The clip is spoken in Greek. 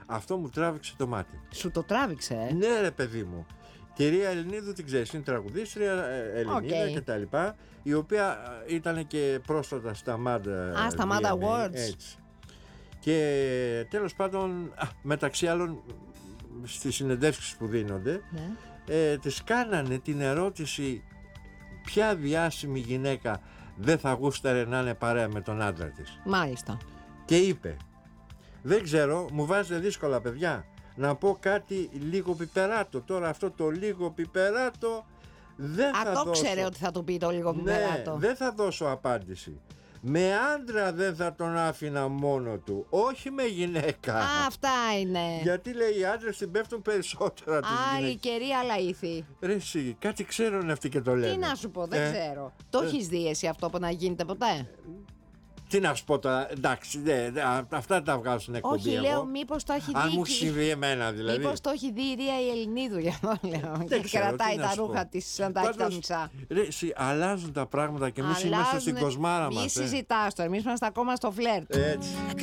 Αυτό μου τράβηξε το μάτι. Σου το τράβηξε, Ναι, ρε παιδί μου. Κυρία Ελληνίδου την ξέρεις, είναι τραγουδίστρια, Ελληνίδα κτλ. Η οποία ήταν και πρόσφατα στα MAD. Στα MAD Awards. Έτσι. Και τέλος πάντων, μεταξύ άλλων, στις συνεντεύξεις που δίνονται, της κάνανε την ερώτηση ποια διάσημη γυναίκα δεν θα γούσταρε να είναι παρέα με τον άντρα της. Μάλιστα. Και είπε, δεν ξέρω, μου βάζετε δύσκολα παιδιά, να πω κάτι λίγο πιπεράτο. Τώρα αυτό το λίγο πιπεράτο δεν θα δώσω. Το ξέρε ότι θα του πει το λίγο πιπεράτο. Ναι, δεν θα δώσω απάντηση. Με άντρα δεν θα τον άφηνα μόνο του, όχι με γυναίκα. Αυτά είναι. Γιατί λέει οι άντρες την πέφτουν περισσότερα τις γυναίκες. Άλλη καιρή, άλλα ήθη. Ρε εσύ, κάτι ξέρουν αυτοί και το λένε. Τι να σου πω, δεν ξέρω. Το έχεις δει εσύ αυτό που να γίνεται ποτέ? Τι να σου πω τώρα, εντάξει, αυτά τα βγάζω στην εκπομπή. Όχι, λέω, μήπως το έχει δει. Αν μου συμβεί εμένα δηλαδή. Μήπως το έχει δει η Ρία η Ελληνίδου, για αυτό λέω. Και κρατάει τα ρούχα της σαν τα έχει τα μισά. Ρε, εσύ, αλλάζουν τα πράγματα και εμείς είμαστε στην κοσμάρα μας. Μη συζητάς τώρα, εμείς είμαστε ακόμα στο φλερτ. Έτσι.